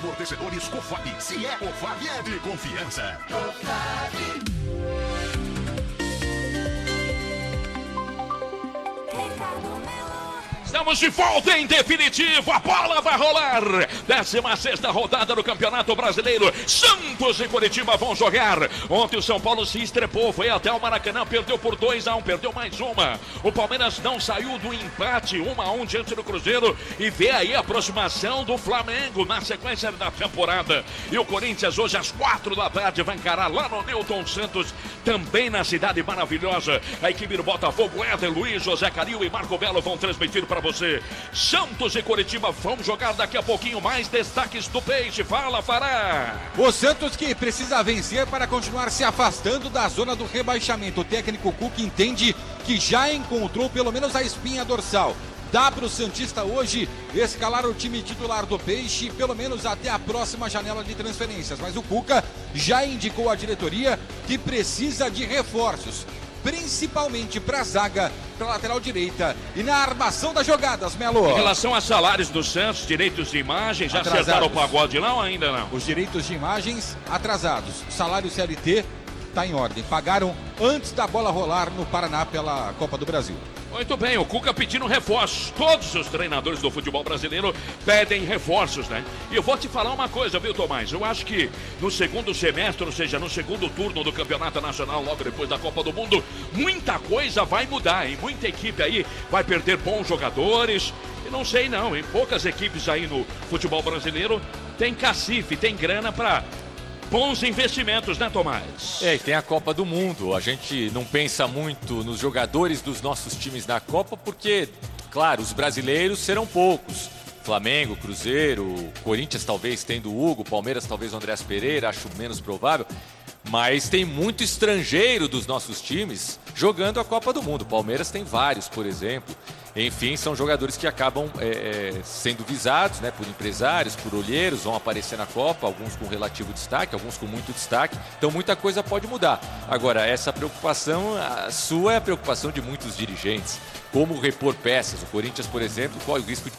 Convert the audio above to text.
Amortecedores Cofap. Se é Cofap, é de confiança. Estamos de volta em definitivo, a bola vai rolar. 16ª rodada do Campeonato Brasileiro. Santos e Curitiba vão jogar. Ontem o São Paulo se estrepou, foi até o Maracanã, perdeu por 2-1, perdeu mais uma. O Palmeiras não saiu do empate, 1-1 diante do Cruzeiro, e vê aí a aproximação do Flamengo na sequência da temporada. E o Corinthians hoje às 4 da tarde vai encarar lá no Newton Santos, também na cidade maravilhosa. A equipe do Botafogo, Éder, Luiz, José Caril e Marco Belo vão transmitir para você. Santos e Curitiba vão jogar daqui a pouquinho. Mais destaques do Peixe. Fala, Fará. O Santos que precisa vencer para continuar se afastando da zona do rebaixamento. O técnico Cuca entende que já encontrou pelo menos a espinha dorsal. Dá para o Santista hoje escalar o time titular do Peixe, pelo menos até a próxima janela de transferências. Mas o Cuca já indicou à diretoria que precisa de reforços, principalmente para a zaga, para a lateral direita e na armação das jogadas, Melo. Em relação a salários do Santos, direitos de imagem, já acertaram o pagode lá ou ainda não? Os direitos de imagens atrasados. Salário CLT está em ordem. Pagaram antes da bola rolar no Paraná pela Copa do Brasil. Muito bem, o Cuca pedindo reforços. Todos os treinadores do futebol brasileiro pedem reforços, né? E eu vou te falar uma coisa, viu, Tomás? Eu acho que no segundo semestre, ou seja, no segundo turno do Campeonato Nacional, logo depois da Copa do Mundo, muita coisa vai mudar, hein? Muita equipe aí vai perder bons jogadores. E não sei não, hein? Poucas equipes aí no futebol brasileiro tem cacife, tem grana para bons investimentos, né, Tomás? E tem a Copa do Mundo. A gente não pensa muito nos jogadores dos nossos times na Copa porque, claro, os brasileiros serão poucos. Flamengo, Cruzeiro, Corinthians talvez tendo o Hugo, Palmeiras talvez o Andrés Pereira, acho menos provável. Mas tem muito estrangeiro dos nossos times jogando a Copa do Mundo. Palmeiras tem vários, por exemplo. Enfim, são jogadores que acabam sendo visados, né, por empresários, por olheiros, vão aparecer na Copa, alguns com relativo destaque, alguns com muito destaque. Então muita coisa pode mudar. Agora, essa preocupação, a sua é a preocupação de muitos dirigentes. Como repor peças. O Corinthians, por exemplo, corre o risco de